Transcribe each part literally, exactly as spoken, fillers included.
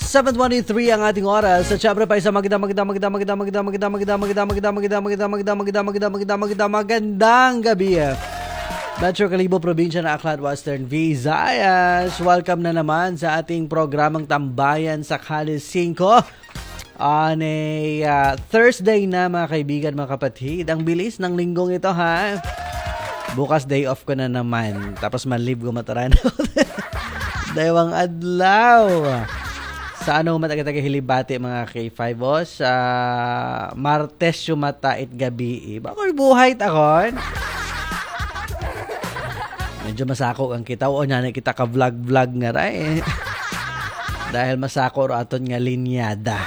seven twenty-three ang ating oras. At syempre pa isang maganda maganda maganda maganda maganda maganda maganda maganda maganda maganda maganda maganda maganda maganda maganda maganda magandang gabi. Metro Calibo, probinsya na Aklan, Western Visayas. Welcome na naman sa ating programang Tambayan sa Kalis five on a uh, Thursday na mga kaibigan, mga kapatid. Ang bilis ng linggong ito, ha? Bukas day off ko na naman. Tapos man-leave ko mataran. Daywang adlaw. Sa ano matagataga hilibati mga K five o sa Martes yumatait gabi. Bakoy buhay takon. Medyo masako ang kita. O niya na kita ka vlog-vlog nga ra eh. Dahil masako ro aton nga linyada.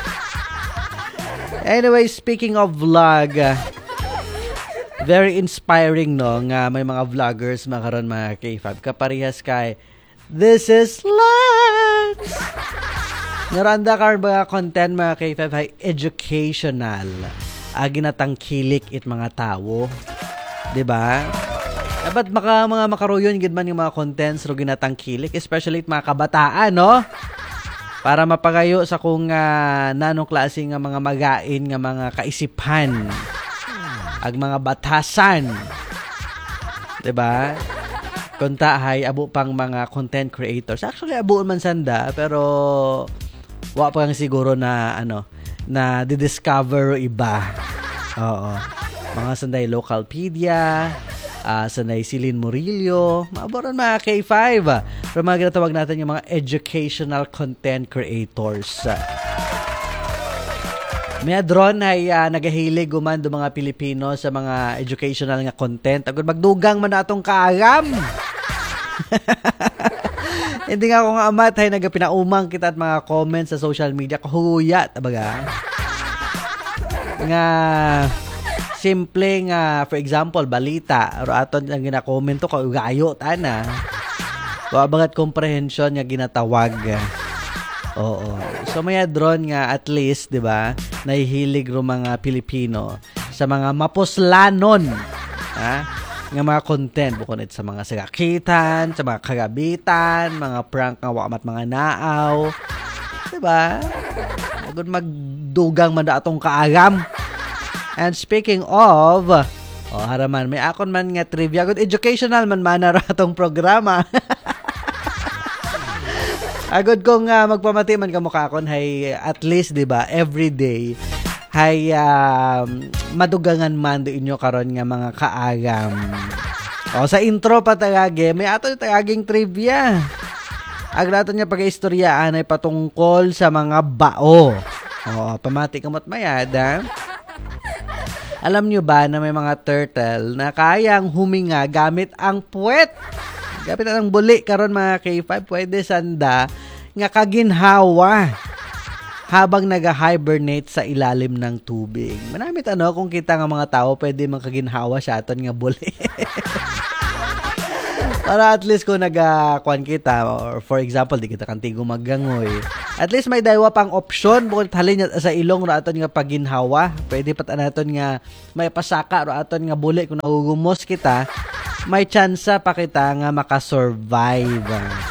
Anyway, speaking of vlog, very inspiring no nga may mga vloggers makaron mga K five kaparehas kay This is Lance. Naranda ka mga content mga K five ay educational. Agi natangkilik it mga tao. 'Di ba? Dapat maka mga makaroyon gid man yung mga contents ro ginatangkilik, especially it mga kabataan, no? Para mapagayo sa kung uh, nanong klase nga mga magain nga mga kaisipan ag mga batasan, 'di ba? Kunta hay abo pang mga content creators. Actually abo man sanda pero wa pa siguro na ano na di-discover iba. Oo. Mga sanday Localpedia, uh, sanday Silin Murillo, maaboran mga K five. Pero mga ginatawag natin yung mga educational content creators. May drone ay uh, nagahilig guman do mga Pilipino sa mga educational nga content. Agud magdugang man atong kaagam. Hindi nga ako nga amat ay nagapinaumang kita at mga comments sa social media kahuyat abaga. Nga simple nga for example balita ro aton ang gina-comment to kaugayo tana. Wa bagat comprehension nga ginatawag. Oo. So may drone nga at least, 'di ba? Nahihilig ro mga Pilipino sa mga mapuslanon, ha? Nga mga content bukod sa mga sagakitan, sa mga kagabitan, mga prank nga wa mat mga naaw. 'Di ba? Agud magdugang man atong kaagam. And speaking of, oh haraman may akon man nga trivia, good educational man manara atong programa. Agad kong uh, magpamati man kamukha kon hay at least 'di ba every day hay uh, madugangan man do inyo karon nga mga kaagam. O sa intro pa tagage may ato tagaging trivia. Agrato niya pag-istoryaan ay patungkol sa mga bao. O pamati kamot mayada. Alam nyo ba na may mga turtle na kayang huminga gamit ang puwet? Gamit ang buli karon mga K five, pwede sanda nga kaginhawa habang naga-hibernate sa ilalim ng tubig. Manamit ano kung kita nga mga tao pwede man kaginhawa sa aton nga buli. Para at least kung naga-kuan kita or for example di kita kantigo maggangoy. At least may daywa pang option bukod halin sa ilong ro aton nga paginhawa. Pwede pat anaton nga may pasaka ro aton nga buli kung nagugumos kita. May tsansa pa kita nga makasurvive.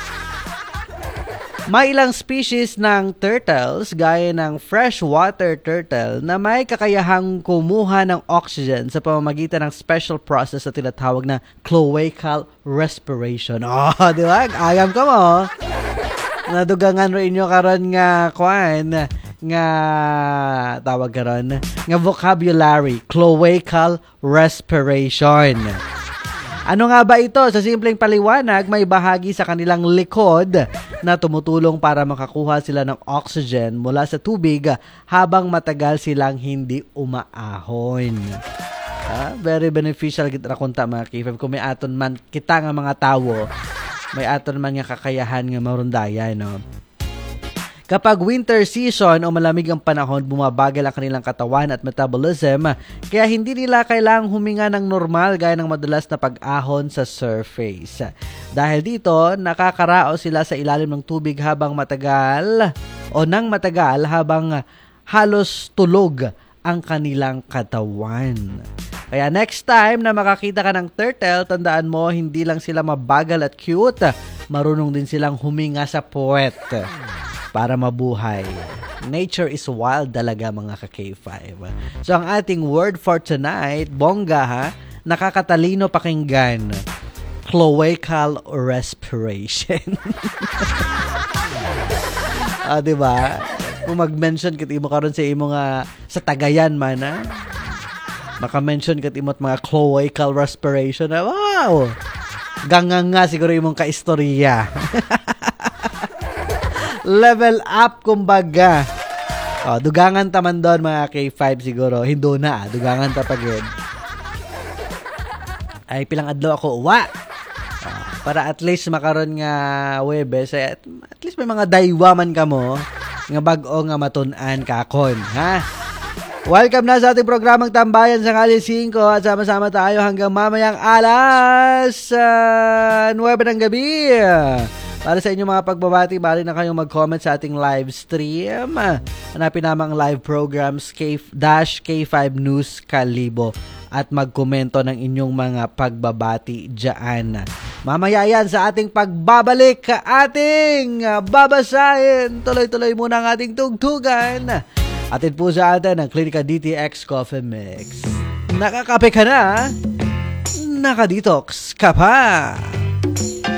May ilang species ng turtles gaya ng freshwater turtle na may kakayahang kumuha ng oxygen sa pamamagitan ng special process na tinatawag na cloacal respiration. Oh, di ba? Agam ka mo. Nadugangan ro inyo karon nga kuan nga tawag karon nga vocabulary, cloacal respiration. Ano nga ba ito? Sa simpleng paliwanag, may bahagi sa kanilang likod na tumutulong para makakuha sila ng oxygen mula sa tubig habang matagal silang hindi umaahon. Ah, very beneficial kita kunta mga K five kung may aton man kita nga mga tawo, may aton man nga kakayahan nga marundaya, no? Kapag winter season o malamig ang panahon, bumabagal ang kanilang katawan at metabolism, kaya hindi nila kailangang huminga ng normal gaya ng madalas na pag-ahon sa surface. Dahil dito, nakakaraos sila sa ilalim ng tubig habang matagal o nang matagal habang halos tulog ang kanilang katawan. Kaya next time na makakita ka ng turtle, tandaan mo, hindi lang sila mabagal at cute, marunong din silang huminga sa puwet. para mabuhay. Nature is wild talaga mga ka-K five. So ang ating word for tonight, bongga ha, nakakatalino pakinggan. Cloacal respiration. Ah, di ba? Kung mag-mention kit imo karon sa imo nga sa Tagayan man ha. Maka-mention kit imo mga cloacal respiration. Wow. Gangang nga siguro imong kaistorya. Level up kumbaga. Oh, dugangan taman doon mga K five siguro. Hindo na, dugangan ta pagid. Ay pilang adlaw ako uwa. Oh, para at least makaron nga Webes, at, at least may mga daywa man kamo nga bag-o nga matun-an kakon, ha? Welcome na sa ating programang Tambayan sa Kali singko at sama-sama tayo hanggang mamayang alas uh, nuwebe ng gabi. Para sa inyong mga pagbabati, bali na kayong mag-comment sa ating live stream. Hanapin naman ang live programs K five News Kalibo at magkomento ng inyong mga pagbabati dyan. Mamaya yan sa ating pagbabalik, ating babasahin. Tuloy-tuloy muna ang ating tugtugan. Atin po sa atin ang Clinica D T X Coffee Mix. Nakakape ka na? Nakadetox ka pa?